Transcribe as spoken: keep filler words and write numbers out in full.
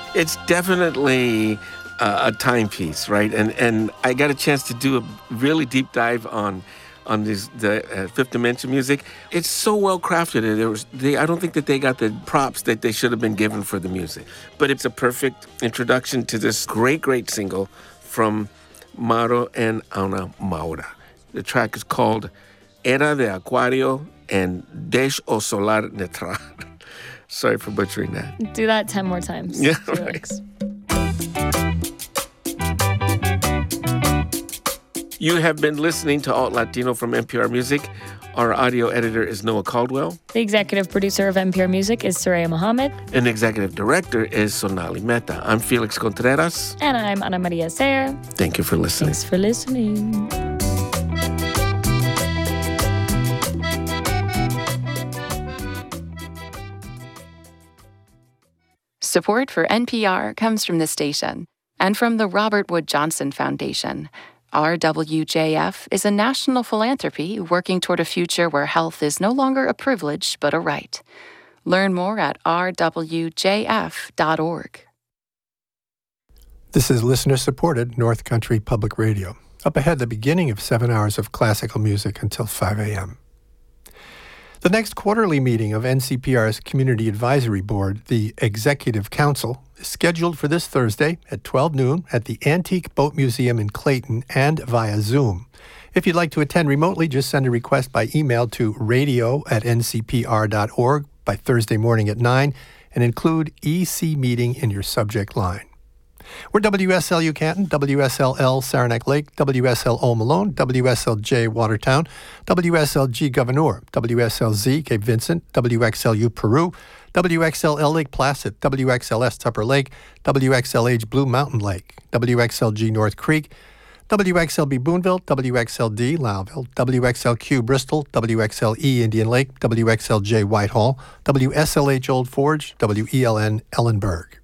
It's definitely uh, a timepiece, right? And and I got a chance to do a really deep dive on on this, the uh, Fifth Dimension music. It's so well crafted. There was, they, I don't think that they got the props that they should have been given for the music. But it's a perfect introduction to this great, great single from Mauro and Ana Maura. The track is called Era de Acuario and Deix o Solar Neutral. Sorry for butchering that. Do that ten more times. Yeah, Felix. right. You have been listening to Alt Latino from N P R Music. Our audio editor is Noah Caldwell. The executive producer of N P R Music is Soraya Mohammed. And the executive director is Sonali Mehta. I'm Felix Contreras. And I'm Ana Maria Sayer. Thank you for listening. Thanks for listening. Support for N P R comes from the station and from the Robert Wood Johnson Foundation. R W J F is a national philanthropy working toward a future where health is no longer a privilege but a right. Learn more at r w j f dot org. This is listener-supported North Country Public Radio. Up ahead, the beginning of seven hours of classical music until five a.m. The next quarterly meeting of N C P R's Community Advisory Board, the Executive Council, is scheduled for this Thursday at twelve noon at the Antique Boat Museum in Clayton and via Zoom. If you'd like to attend remotely, just send a request by email to radio at n c p r dot org by Thursday morning at nine and include E C Meeting in your subject line. We're W S L U Canton, W S L L Saranac Lake, W S L O Malone, W S L J Watertown, W S L G Gouverneur, W S L Z Cape Vincent, W X L U Peru, W X L L Lake Placid, W X L S Tupper Lake, W X L H Blue Mountain Lake, W X L G North Creek, W X L B Boonville, W X L D Lowville, W X L Q Bristol, W X L E Indian Lake, W X L J Whitehall, W S L H Old Forge, W E L N Ellenburg.